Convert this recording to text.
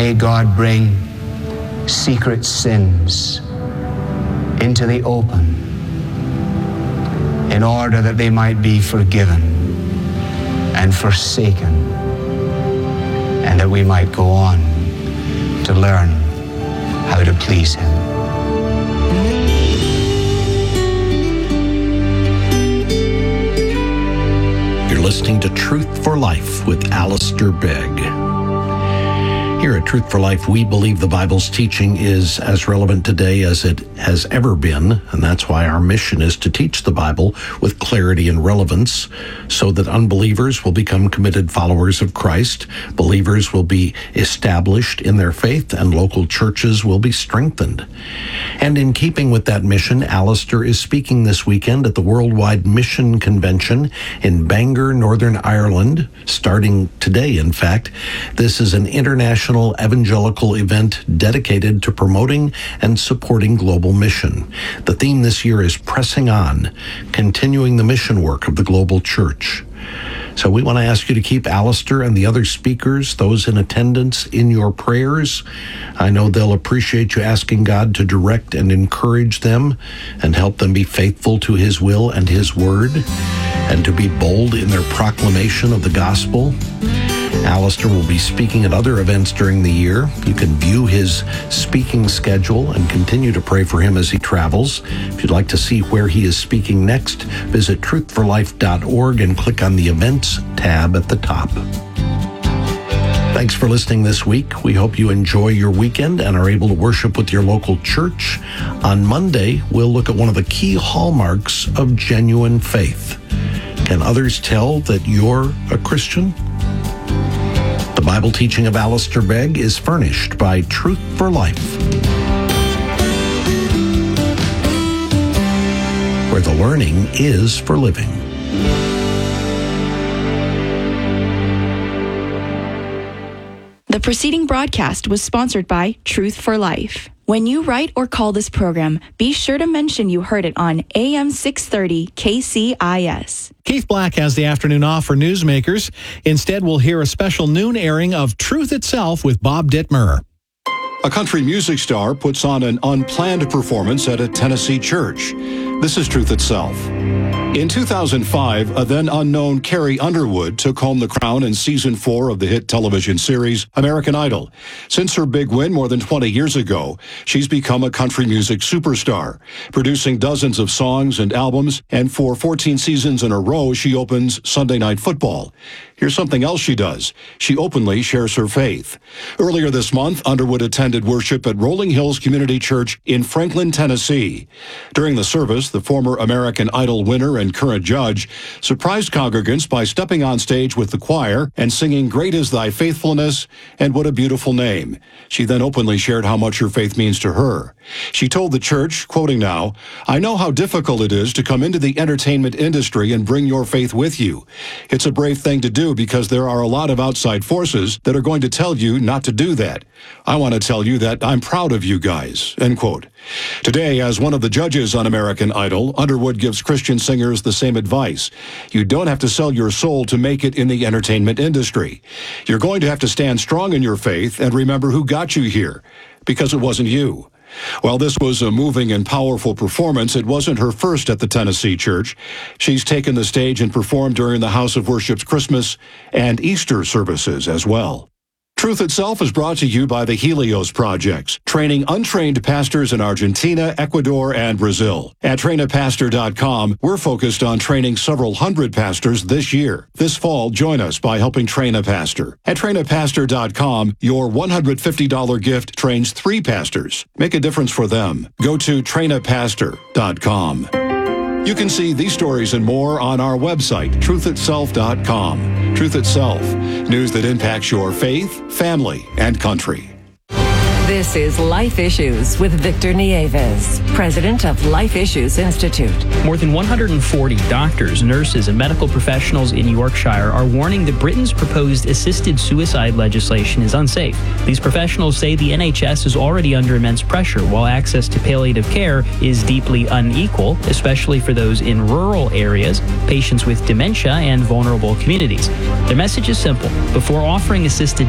may God bring secret sins into the open in order that they might be forgiven and forsaken, and that we might go on to learn how to please Him. You're listening to Truth for Life with Alistair Begg. Here at Truth for Life, we believe the Bible's teaching is as relevant today as it has ever been, and that's why our mission is to teach the Bible with clarity and relevance so that unbelievers will become committed followers of Christ, believers will be established in their faith, and local churches will be strengthened. And in keeping with that mission, Alistair is speaking this weekend at the Worldwide Mission Convention in Bangor, Northern Ireland, starting today, in fact. This is an international evangelical event dedicated to promoting and supporting global mission. The theme this year is Pressing On, continuing the mission work of the global church. So we want to ask you to keep Alistair and the other speakers, those in attendance, in your prayers. I know they'll appreciate you asking God to direct and encourage them and help them be faithful to His will and His word, and to be bold in their proclamation of the gospel. Alistair will be speaking at other events during the year. You can view his speaking schedule and continue to pray for him as he travels. If you'd like to see where he is speaking next, visit truthforlife.org and click on the Events tab at the top. Thanks for listening this week. We hope you enjoy your weekend and are able to worship with your local church. On Monday, we'll look at one of the key hallmarks of genuine faith. Can others tell that you're a Christian? The Bible teaching of Alistair Begg is furnished by Truth for Life, where the learning is for living. The preceding broadcast was sponsored by Truth for Life. When you write or call this program, be sure to mention you heard it on AM 630 KCIS. Keith Black has the afternoon off for newsmakers. Instead, we'll hear a special noon airing of Truth Itself with Bob Dittmer. A country music star puts on an unplanned performance at a Tennessee church. This is Truth Itself. In 2005, a then unknown Carrie Underwood took home the crown in season 4 of the hit television series American Idol. Since her big win more than 20 years ago, she's become a country music superstar, producing dozens of songs and albums, and for 14 seasons in a row, she opens Sunday Night Football. Here's something else she does. She openly shares her faith. Earlier this month, Underwood attended worship at Rolling Hills Community Church in Franklin, Tennessee. During the service, the former American Idol winner and current judge surprised congregants by stepping on stage with the choir and singing "Great is Thy Faithfulness" and "What a Beautiful Name." She then openly shared how much her faith means to her. She told the church, quoting now, "I know how difficult it is to come into the entertainment industry and bring your faith with you. It's a brave thing to do because there are a lot of outside forces that are going to tell you not to do that. I want to tell you that I'm proud of you guys," end quote. Today, as one of the judges on American Idol, Underwood gives Christian singers the same advice. You don't have to sell your soul to make it in the entertainment industry. You're going to have to stand strong in your faith and remember who got you here, because it wasn't you. While this was a moving and powerful performance, it wasn't her first at the Tennessee church. She's taken the stage and performed during the House of Worship's Christmas and Easter services as well. Truth Itself is brought to you by the Helios Projects, training untrained pastors in Argentina, Ecuador, and Brazil. At trainapastor.com, we're focused on training several hundred pastors this year. This fall, join us by helping train a pastor. At trainapastor.com, your $150 gift trains 3 pastors. Make a difference for them. Go to trainapastor.com. You can see these stories and more on our website, truthitself.com. Truth Itself, news that impacts your faith, family, and country. This is Life Issues with Victor Nieves, president of Life Issues Institute. More than 140 doctors, nurses, and medical professionals in Yorkshire are warning that Britain's proposed assisted suicide legislation is unsafe. These professionals say the NHS is already under immense pressure, while access to palliative care is deeply unequal, especially for those in rural areas, patients with dementia, and vulnerable communities. Their message is simple. Before offering assisted